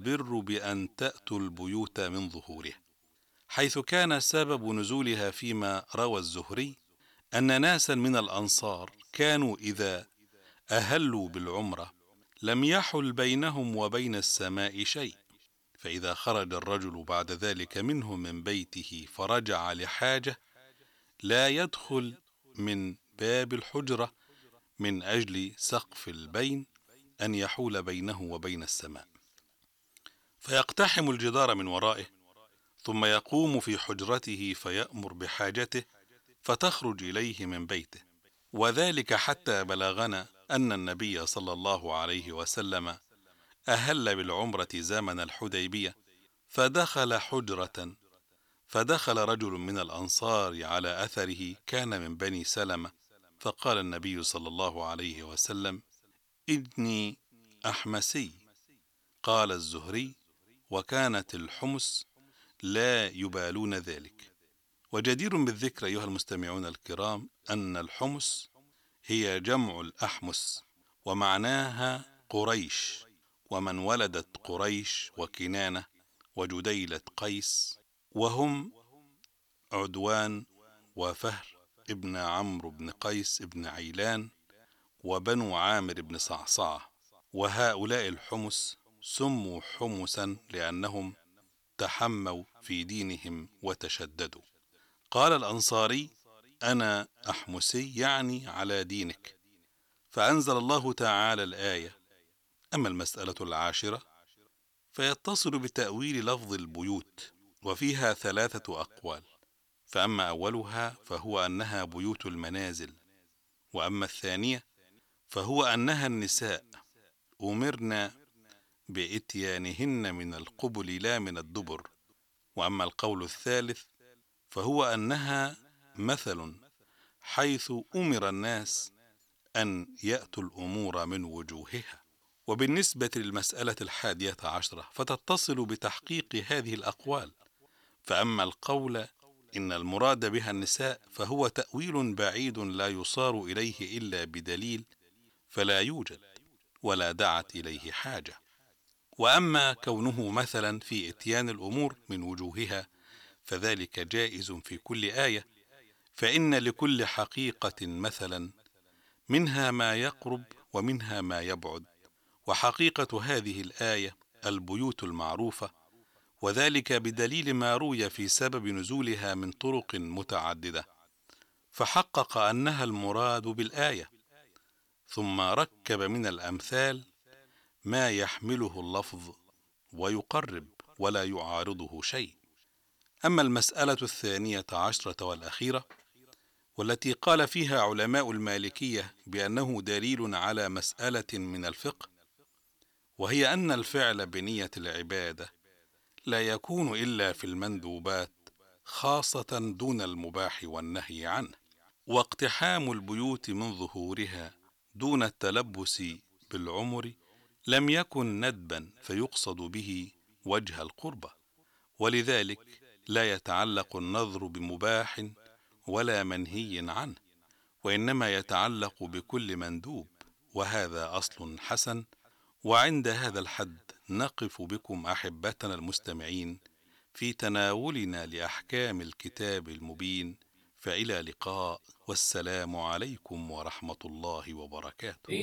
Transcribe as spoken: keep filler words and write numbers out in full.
البر بأن تأتوا البيوت من ظهورها، حيث كان سبب نزولها فيما روى الزهري أن ناسا من الأنصار كانوا إذا أهلوا بالعمرة لم يحل بينهم وبين السماء شيء، فإذا خرج الرجل بعد ذلك منهم من بيته فرجع لحاجة لا يدخل من باب الحجرة من أجل سقف البين أن يحول بينه وبين السماء، فيقتحم الجدار من ورائه، ثم يقوم في حجرته فيأمر بحاجته فتخرج إليه من بيته. وذلك حتى بلغنا أن النبي صلى الله عليه وسلم أهل بالعمرة زمن الحديبية، فدخل حجرة، فدخل رجل من الأنصار على أثره كان من بني سلمة، فقال النبي صلى الله عليه وسلم: إني أحمسي. قال الزهري: وكانت الحمس لا يبالون ذلك. وجدير بالذكر أيها المستمعون الكرام أن الحمس هي جمع الأحمس، ومعناها قريش، ومن ولدت قريش وكنانة وجديلة قيس، وهم عدوان وفهر ابن عمرو بن قيس ابن عيلان وبنو عامر بن صعصعة، وهؤلاء الحمس سموا حمسا لأنهم تحموا في دينهم وتشددوا. قال الأنصاري: أنا أحمسي، يعني على دينك، فأنزل الله تعالى الآية. أما المسألة العاشرة فيتصل بتأويل لفظ البيوت، وفيها ثلاثة أقوال، فأما أولها فهو أنها بيوت المنازل، وأما الثانية فهو أنها النساء أمرنا بإتيانهن من القبل لا من الدبر، وأما القول الثالث فهو أنها مثل، حيث أمر الناس أن يأتوا الأمور من وجوهها. وبالنسبة للمسألة الحادية عشرة فتتصل بتحقيق هذه الأقوال، فأما القول إن المراد بها النساء فهو تأويل بعيد لا يصار إليه إلا بدليل، فلا يوجد ولا دعت إليه حاجة. وأما كونه مثلا في إتيان الأمور من وجوهها فذلك جائز في كل آية، فإن لكل حقيقة مثلا، منها ما يقرب ومنها ما يبعد، وحقيقة هذه الآية البيوت المعروفة، وذلك بدليل ما روي في سبب نزولها من طرق متعددة، فحقق أنها المراد بالآية، ثم ركب من الأمثال ما يحمله اللفظ ويقرب ولا يعارضه شيء. أما المسألة الثانية عشرة والأخيرة، والتي قال فيها علماء المالكية بأنه دليل على مسألة من الفقه، وهي أن الفعل بنية العبادة لا يكون إلا في المندوبات خاصة دون المباح والنهي عنه، واقتحام البيوت من ظهورها دون التلبس بالعمر لم يكن ندبا فيقصد به وجه القربة، ولذلك لا يتعلق النظر بمباح ولا منهي عنه، وإنما يتعلق بكل مندوب، وهذا أصل حسن. وعند هذا الحد نقف بكم أحبتنا المستمعين في تناولنا لأحكام الكتاب المبين، فإلى لقاء، والسلام عليكم ورحمة الله وبركاته.